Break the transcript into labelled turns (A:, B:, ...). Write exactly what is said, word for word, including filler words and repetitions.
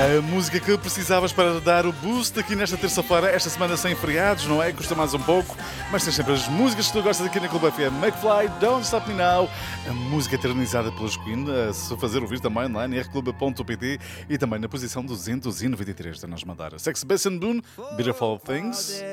A: A música que precisavas para dar o boost aqui nesta terça-feira, esta semana sem feriados, não é? Custa mais um pouco, mas tens sempre as músicas que tu gostas aqui na Clube F M. McFly, Don't Stop Me Now, a música eternizada pelos Queen, a se fazer ouvir também online em r clube ponto p t e também na posição duzentos e noventa e três da nos mandar. Sex Bass and Boone, Beautiful Things.